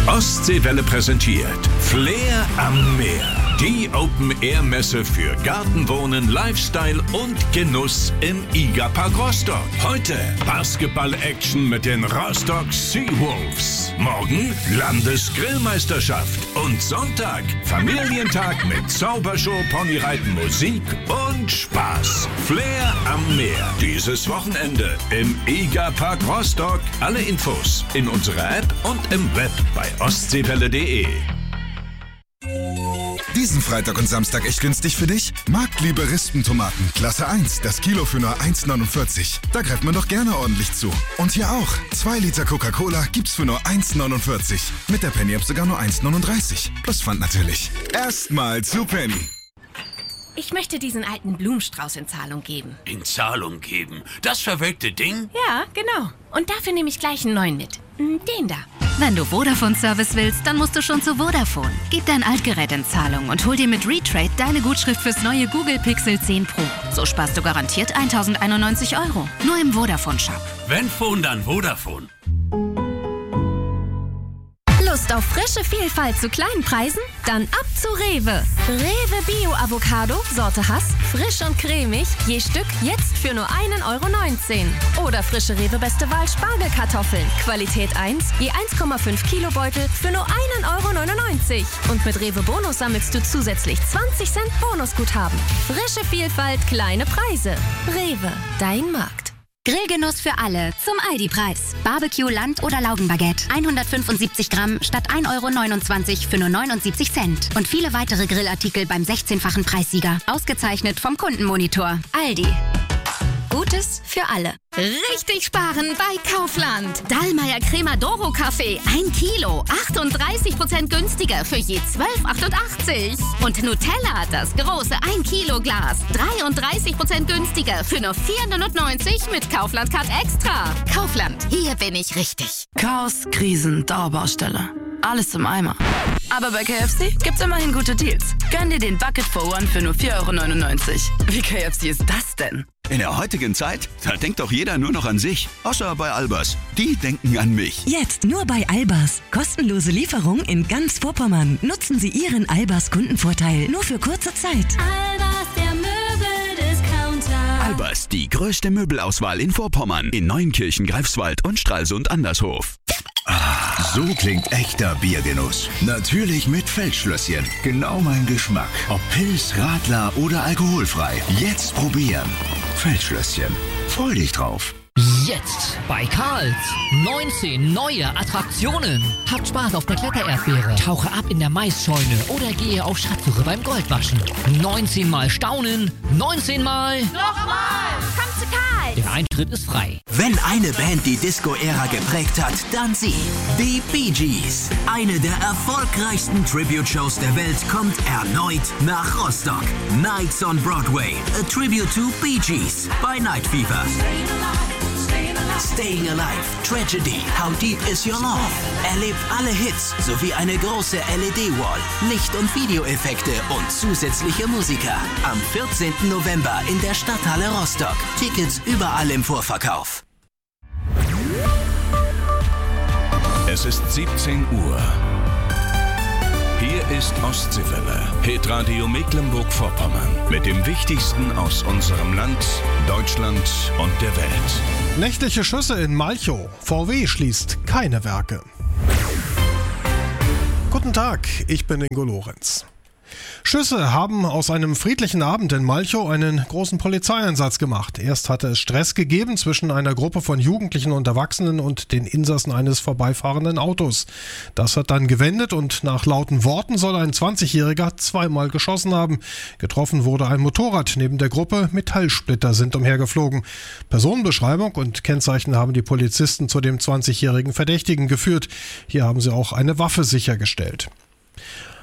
Ostseewelle präsentiert Flair am Meer. Die Open-Air-Messe für Gartenwohnen, Lifestyle und Genuss im IGA-Park Rostock. Heute Basketball-Action mit den Rostock Seawolves. Morgen Landesgrillmeisterschaft. Und Sonntag Familientag mit Zaubershow, Ponyreiten, Musik und Spaß. Flair am Meer. Dieses Wochenende im IGA-Park Rostock. Alle Infos in unserer App und im Web bei ostseewelle.de. Diesen Freitag und Samstag echt günstig für dich? Marktliebe Rispentomaten, Klasse 1, das Kilo für nur 1,49. Da greift man doch gerne ordentlich zu. Und hier auch, 2 Liter Coca-Cola gibt's für nur 1,49. Mit der Penny-App sogar nur 1,39. Plus Pfand natürlich. Erstmal zu Penny. Ich möchte diesen alten Blumenstrauß in Zahlung geben. In Zahlung geben? Das verwelkte Ding? Ja, genau. Und dafür nehme ich gleich einen neuen mit. Den da. Wenn du Vodafone-Service willst, dann musst du schon zu Vodafone. Gib dein Altgerät in Zahlung und hol dir mit Retrade deine Gutschrift fürs neue Google Pixel 10 Pro. So sparst du garantiert 1.091 €. Nur im Vodafone-Shop. Wenn Phone, dann Vodafone. Lust auf frische Vielfalt zu kleinen Preisen? Dann ab zu Rewe. Rewe Bio Avocado, Sorte Hass, frisch und cremig, je Stück jetzt für nur 1,19 €. Oder frische Rewe Beste Wahl Spargelkartoffeln, Qualität 1, je 1,5 Kilo Beutel für nur 1,99 €. Und mit Rewe Bonus sammelst du zusätzlich 20 Cent Bonusguthaben. Frische Vielfalt, kleine Preise. Rewe, dein Markt. Grillgenuss für alle zum Aldi-Preis. Barbecue, Land- oder Laugenbaguette. 175 Gramm statt 1,29 € für nur 79 Cent. Und viele weitere Grillartikel beim 16-fachen Preissieger. Ausgezeichnet vom Kundenmonitor. Aldi. Gutes für alle. Richtig sparen bei Kaufland. Dallmayr Crema Doro Kaffee, 1 Kilo, 38% günstiger für je 12,88 €. Und Nutella, das große 1 Kilo Glas, 33% günstiger für nur 4,90 € mit Kaufland Card Extra. Kaufland, hier bin ich richtig. Chaos, Krisen, Dauerbaustelle. Alles im Eimer. Aber bei KFC gibt's immerhin gute Deals. Gönn dir den Bucket for One für nur 4,99 €. Wie KFC ist das denn? In der heutigen Zeit, da denkt doch jeder nur noch an sich. Außer bei Albers. Die denken an mich. Jetzt nur bei Albers. Kostenlose Lieferung in ganz Vorpommern. Nutzen Sie Ihren Albers Kundenvorteil nur für kurze Zeit. Albers, der Möbeldiscounter. Albers, die größte Möbelauswahl in Vorpommern. In Neuenkirchen, Greifswald und Stralsund Andershof. So klingt echter Biergenuss. Natürlich mit Feldschlösschen. Genau mein Geschmack. Ob Pils, Radler oder alkoholfrei. Jetzt probieren. Feldschlösschen. Freu dich drauf. Jetzt bei Karls 19 neue Attraktionen. Habt Spaß auf der Klettererdbeere, tauche ab in der Maisscheune oder gehe auf Schatzsuche beim Goldwaschen. 19 Mal staunen, 19 Mal... Nochmal! Komm zu Karls! Der Eintritt ist frei. Wenn eine Band die Disco-Ära geprägt hat, dann sie. Die Bee Gees. Eine der erfolgreichsten Tribute-Shows der Welt kommt erneut nach Rostock. Nights on Broadway. A Tribute to Bee Gees bei Night Fever. Staying Alive, Tragedy, How Deep Is Your Love? Erlebt alle Hits sowie eine große LED-Wall, Licht- und Videoeffekte und zusätzliche Musiker. Am 14. November in der Stadthalle Rostock. Tickets überall im Vorverkauf. Es ist 17 Uhr. Hier ist Ostseewelle, Hitradio Mecklenburg-Vorpommern. Mit dem Wichtigsten aus unserem Land, Deutschland und der Welt. Nächtliche Schüsse in Malchow. VW schließt keine Werke. Guten Tag, ich bin Ingo Lorenz. Schüsse haben aus einem friedlichen Abend in Malchow einen großen Polizeieinsatz gemacht. Erst hatte es Stress gegeben zwischen einer Gruppe von Jugendlichen und Erwachsenen und den Insassen eines vorbeifahrenden Autos. Das hat dann gewendet und nach lauten Worten soll ein 20-Jähriger zweimal geschossen haben. Getroffen wurde ein Motorrad neben der Gruppe, Metallsplitter sind umhergeflogen. Personenbeschreibung und Kennzeichen haben die Polizisten zu dem 20-jährigen Verdächtigen geführt. Hier haben sie auch eine Waffe sichergestellt.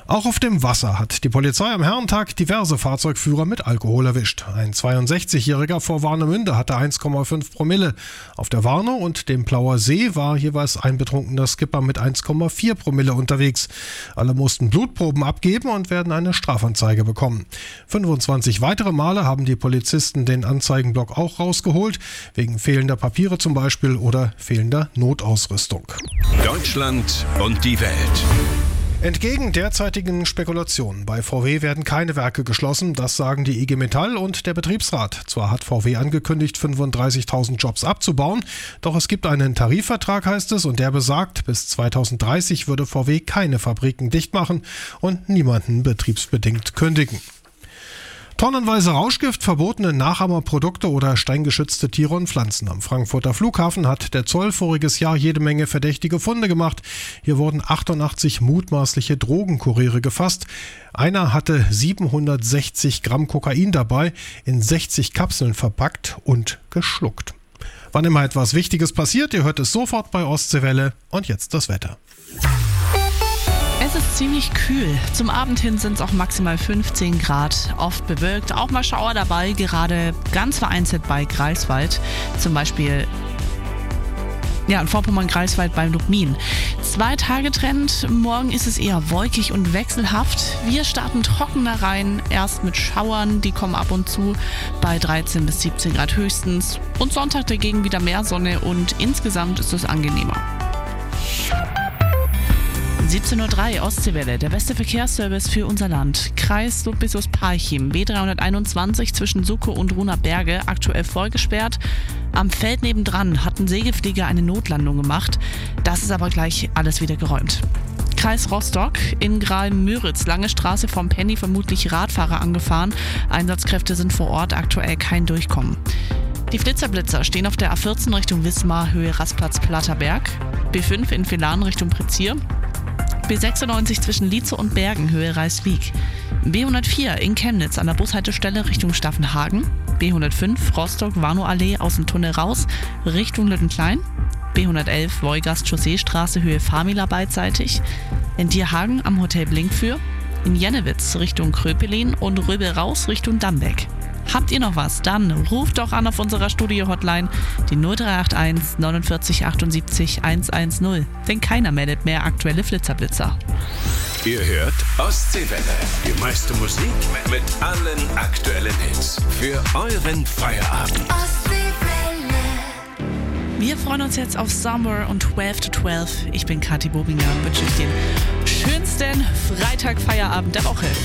Auch auf dem Wasser hat die Polizei am Herrentag diverse Fahrzeugführer mit Alkohol erwischt. Ein 62-Jähriger vor Warnemünde hatte 1,5 Promille. Auf der Warnow und dem Plauer See war jeweils ein betrunkener Skipper mit 1,4 Promille unterwegs. Alle mussten Blutproben abgeben und werden eine Strafanzeige bekommen. 25 weitere Male haben die Polizisten den Anzeigenblock auch rausgeholt, wegen fehlender Papiere zum Beispiel oder fehlender Notausrüstung. Deutschland und die Welt. Entgegen derzeitigen Spekulationen bei VW werden keine Werke geschlossen, das sagen die IG Metall und der Betriebsrat. Zwar hat VW angekündigt, 35.000 Jobs abzubauen, doch es gibt einen Tarifvertrag, heißt es, und der besagt, bis 2030 würde VW keine Fabriken dicht machen und niemanden betriebsbedingt kündigen. Tonnenweise Rauschgift, verbotene Nachahmerprodukte oder streng geschützte Tiere und Pflanzen. Am Frankfurter Flughafen hat der Zoll voriges Jahr jede Menge verdächtige Funde gemacht. Hier wurden 88 mutmaßliche Drogenkuriere gefasst. Einer hatte 760 Gramm Kokain dabei, in 60 Kapseln verpackt und geschluckt. Wann immer etwas Wichtiges passiert, ihr hört es sofort bei Ostseewelle. Und jetzt das Wetter. Es ist ziemlich kühl. Zum Abend hin sind es auch maximal 15 Grad. Oft bewölkt, auch mal Schauer dabei, gerade ganz vereinzelt bei Greifswald. Zum Beispiel in Vorpommern-Greifswald beim Lubmin. 2-Tage-Trend. Morgen ist es eher wolkig und wechselhaft. Wir starten trockener rein, erst mit Schauern, die kommen ab und zu bei 13 bis 17 Grad höchstens. Und Sonntag dagegen wieder mehr Sonne und insgesamt ist es angenehmer. 17:03 Uhr Ostseewelle, der beste Verkehrsservice für unser Land. Kreis Ludwigsburg-Parchim, B321 zwischen Suckow und Ruhner Berge, aktuell vollgesperrt. Am Feld nebendran hat ein Segelflieger eine Notlandung gemacht. Das ist aber gleich alles wieder geräumt. Kreis Rostock, in Graal-Müritz, lange Straße vom Penny, vermutlich Radfahrer angefahren. Einsatzkräfte sind vor Ort, aktuell kein Durchkommen. Die Flitzer stehen auf der A14 Richtung Wismar, Höhe Rastplatz-Platterberg. B5 in Villahn Richtung Prezier. B96 zwischen Lietze und Bergen, Höhe Reiswijk. B104 in Chemnitz an der Bushaltestelle Richtung Staffenhagen. B105 Rostock-Warnow-Allee aus dem Tunnel raus Richtung Lüttenklein. B111 Wolgast-Chaussee-Straße, Höhe Famila beidseitig. In Dierhagen am Hotel Blinkfür. In Jennewitz Richtung Kröpelin und Röbel raus Richtung Dambeck. Habt ihr noch was? Dann ruft doch an auf unserer Studio-Hotline, die 0381 49 78 110. Denn keiner meldet mehr aktuelle Flitzerblitzer. Ihr hört Ostseewelle. Die meiste Musik mit allen aktuellen Hits. Für euren Feierabend. Wir freuen uns jetzt auf Summer und 12 to 12. Ich bin Kathi Bobinger und wünsche euch den schönsten Freitag-Feierabend der Woche.